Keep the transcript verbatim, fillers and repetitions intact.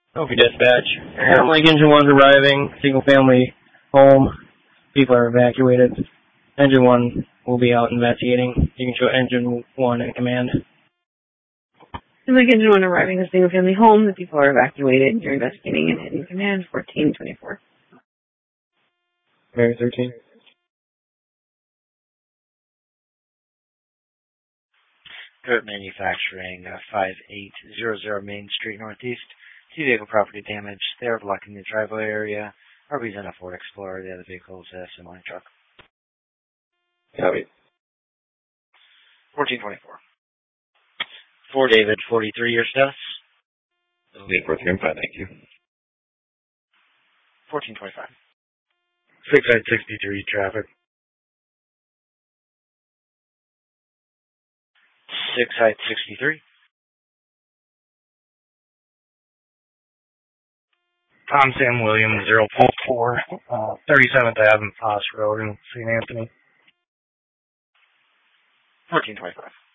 Ophir Dispatch. Lake Engine one's arriving. Single family home. People are evacuated. Engine one will be out investigating. You can show Engine one in command. Lake Engine one arriving at a single family home. The people are evacuated. You're investigating and in command. fourteen twenty-four. Mary thirteen. Kurt Manufacturing, uh, five eight zero zero Main Street Northeast. See vehicle property damage. They are blocking the driveway area. R B's in a Ford Explorer. The other vehicle is a semi truck. Copy. fourteen twenty-four. For David, forty-three, your status? eight four three, I'm fine, thank you. fourteen twenty-five. six eight sixty-three traffic. six eight sixty-three. Tom Sam Williams, zero four four, uh, thirty-seventh Avenue, Foss Road in Saint Anthony. fourteen twenty-five.